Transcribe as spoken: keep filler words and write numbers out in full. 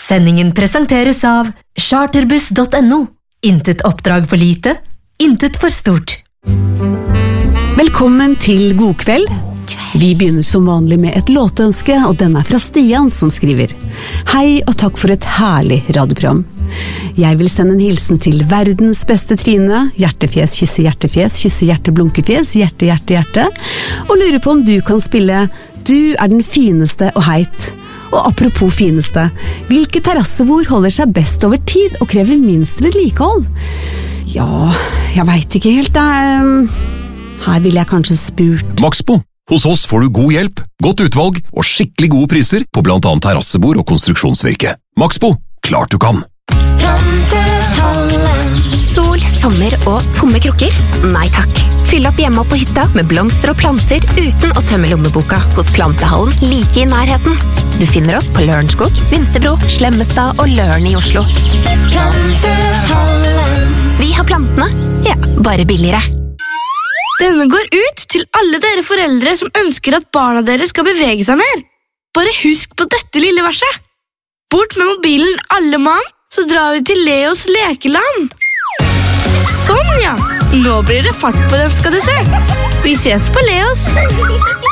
Sendingen presenteres av charterbuss punktum no. Intet oppdrag for lite, intet for stort. Velkommen til God kveld. Vi begynner som vanlig med et låtønske, og den er fra Stian som skriver: Hei og takk for et herlig radioprogram. Jeg vil sende en hilsen til verdens beste Trine, hjertefjes, kysse hjertefjes, kysse hjerte, blunkefjes, hjerte, hjerte, hjerte, og lurer på om du kan spille Du er den fineste og heit. Og apropos fineste, hvilke terrassebord holder seg best over tid og krever minst vedlikehold? Ja, jeg vet ikke helt, da. Her vil jeg kanskje spurt. Maxbo. Hos oss får du god hjelp, godt utvalg og skikkelig gode priser på blant annet terrassebord og konstruksjonsvirke. Maxbo. Klart du kan. Sol, sommer og tomme krukker? Nei takk. Fyll opp hjemme og på hytta med blomster og planter uten å tømme lommeboka hos Plantehallen like i nærheten. Du finner oss på Lørenskog, Vinterbro, Slemmestad og Løren i Oslo. Vi har plantene, ja, bare billigere. Denne går ut til alle dere foreldre som ønsker at barna deres skal bevege seg mer. Bare husk på dette lille verset. Bort med mobilen alle mann, så drar vi til Leos lekeland. Sånn ja, nå blir det fart på dem skal du se. Vi ses på Leos.